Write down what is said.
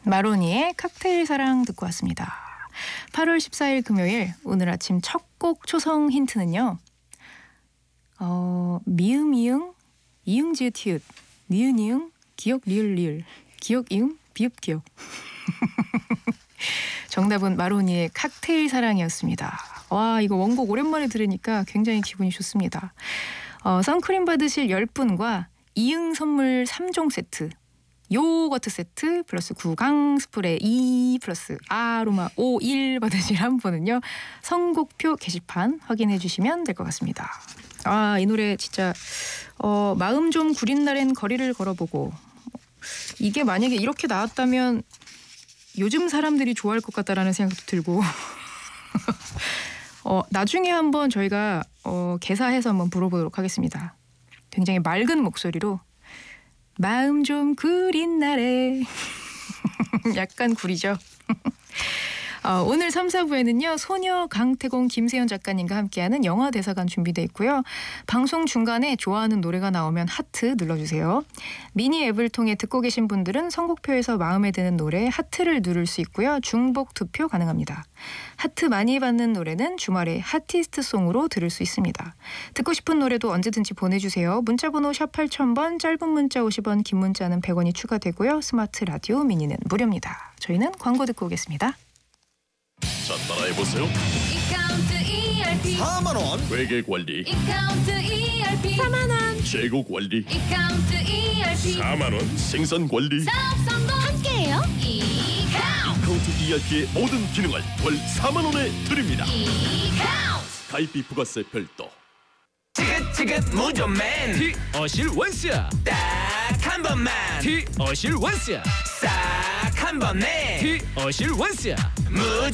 마로니의 칵테일 사랑 듣고 왔습니다. 8월 14일 금요일 오늘 아침 첫 곡 초성 힌트는요. 미음 이응 이응 지읒 티읕 니은 이응 기역 리을 리을 기역 이응 비읍 기역 정답은 마로니의 칵테일 사랑이었습니다. 와, 이거 원곡 오랜만에 들으니까 굉장히 기분이 좋습니다. 선크림 받으실 10분과 이응 선물 3종 세트, 요거트 세트 플러스 구강 스프레이 2 플러스 아로마 5일 받으실 한 분은요. 선곡표 게시판 확인해 주시면 될 것 같습니다. 아, 이 노래 진짜 마음 좀 구린 날엔 거리를 걸어보고, 이게 만약에 이렇게 나왔다면 요즘 사람들이 좋아할 것 같다라는 생각도 들고 나중에 한번 저희가 개사해서 한번 불러보도록 하겠습니다. 굉장히 맑은 목소리로 마음 좀 구린 날에 약간 구리죠. 오늘 3, 4부에는요. 소녀 강태공 김세현 작가님과 함께하는 영화 대사관 준비되어 있고요. 방송 중간에 좋아하는 노래가 나오면 하트 눌러주세요. 미니 앱을 통해 듣고 계신 분들은 선곡표에서 마음에 드는 노래에 하트를 누를 수 있고요. 중복 투표 가능합니다. 하트 많이 받는 노래는 주말에 하티스트송으로 들을 수 있습니다. 듣고 싶은 노래도 언제든지 보내주세요. 문자번호 샵 8000번, 짧은 문자 50원, 긴 문자는 100원이 추가되고요. 스마트 라디오 미니는 무료입니다. 저희는 광고 듣고 오겠습니다. 자, 따라해보세요. 이카운트 ERP 4만원 회계 관리, 이카운트 ERP 4만원 재고 관리, 이카운트 ERP 4만원 생산 관리. 사업 성공 함께해요. 이카운트 ERP의 모든 기능을 월 4만원에 드립니다. 이카운트 가입비 부가세 별도. 지긋지긋 무좀맨 티어실 원스야 딱 한 번만 티어실 원스야 싹 한 번에 티어실 원스야